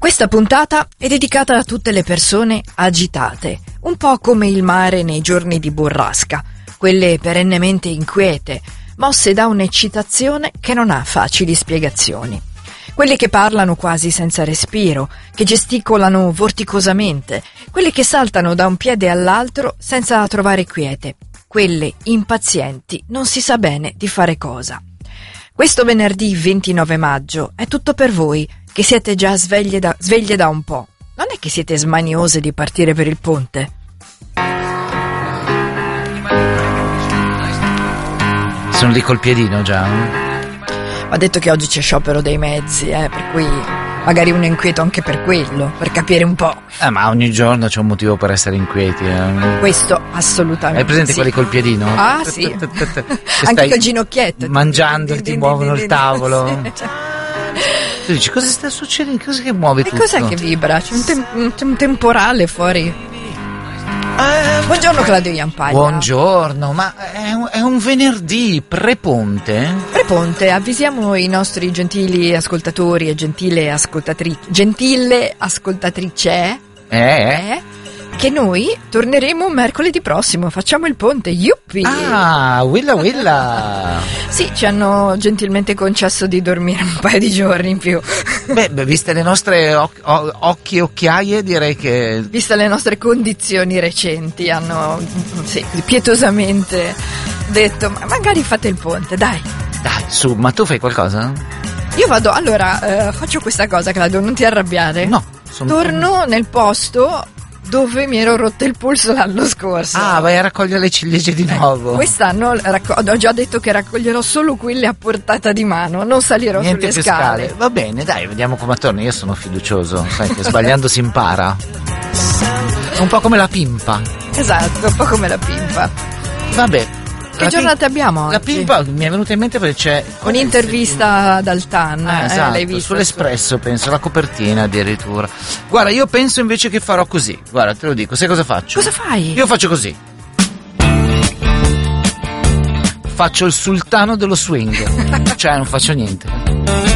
Questa puntata è dedicata a tutte le persone agitate, un po' come il mare nei giorni di burrasca, quelle perennemente inquiete, mosse da un'eccitazione che non ha facili spiegazioni. Quelle che parlano quasi senza respiro, che gesticolano vorticosamente, quelle che saltano da un piede all'altro senza trovare quiete, quelle impazienti non si sa bene di fare cosa. Questo venerdì 29 maggio è tutto per voi, che siete già sveglie da un po'. Non è che siete smaniose di partire per il ponte? Sono lì col piedino già. Ha detto che oggi c'è sciopero dei mezzi, per cui magari uno è inquieto anche per quello, per capire un po'. Ma ogni giorno c'è un motivo per essere inquieti. Questo assolutamente. Hai presente quelli col piedino? Ah, sì. Anche col ginocchietto. Mangiando e ti muovono il tavolo. Sì. Tu dici, cosa sta succedendo? Cosa che muove tutto? E cos'è che vibra? C'è un temporale fuori. Buongiorno Claudio Iampaglia. Buongiorno, ma è un venerdì preponte? Preponte, avvisiamo i nostri gentili ascoltatori e gentile ascoltatrice che noi torneremo mercoledì prossimo, facciamo il ponte, yuppi! Ah, willa! Sì, ci hanno gentilmente concesso di dormire un paio di giorni in più. Beh, viste le nostre occhi e occhiaie, direi che... Viste le nostre condizioni recenti, hanno pietosamente detto, ma magari fate il ponte, dai. Dai, su, ma tu fai qualcosa? Io vado, allora, faccio questa cosa, Claudio, non ti arrabbiare. No. Torno nel posto dove mi ero rotto il polso l'anno scorso. Ah, vai a raccogliere le ciliegie di nuovo. Quest'anno ho già detto che raccoglierò solo quelle a portata di mano, non salirò Niente sulle più scale. Va bene, dai, vediamo come torna. Io sono fiducioso, sai che sbagliando si impara. È un po' come la pimpa. Esatto, un po' come la pimpa. Vabbè. Che giornata abbiamo oggi? La pimpa mi è venuta in mente perché c'è un'intervista dal TAN, esatto, l'hai vista? Sull'Espresso, penso, la copertina addirittura. Guarda, io penso invece che farò così. Guarda, te lo dico, sai cosa faccio? Cosa fai? Io faccio così. Faccio il sultano dello swing. Cioè non faccio niente.